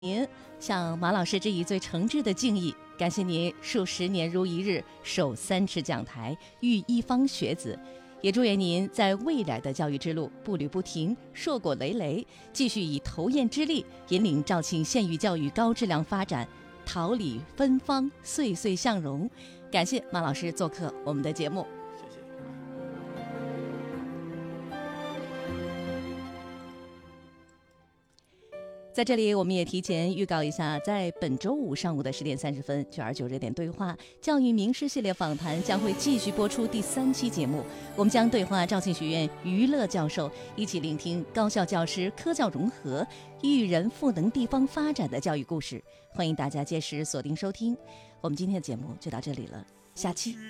您向马老师致以最诚挚的敬意，感谢您数十年如一日守三尺讲台，育一方学子，也祝愿您在未来的教育之路步履不停，硕果累累，继续以头雁之力引领肇庆县域教育高质量发展，桃李芬芳，岁岁向荣。感谢马老师做客我们的节目。在这里，我们也提前预告一下，在本周五上午的10点30分，929热点对话教育名师系列访谈将会继续播出第3期节目。我们将对话肇庆学院于乐教授，一起聆听高校教师科教融合、育人赋能地方发展的教育故事。欢迎大家届时锁定收听。我们今天的节目就到这里了，下期